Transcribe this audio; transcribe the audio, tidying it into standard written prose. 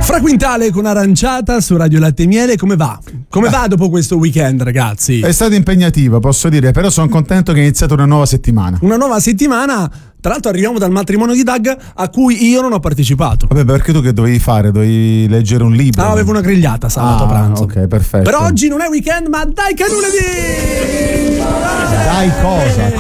Fra Quintale con Aranciata su Radio Latte e Miele. Come va? Come va dopo questo weekend, ragazzi? È stata impegnativa, posso dire, però sono contento che è iniziata una nuova settimana. Una nuova settimana. Tra l'altro arriviamo dal matrimonio di Doug a cui io non ho partecipato. Vabbè, perché tu che dovevi fare? Dovevi leggere un libro? Ah, avevo una grigliata sabato a pranzo. Ok, perfetto. Però oggi non è weekend, ma dai che è lunedì! Dai cosa?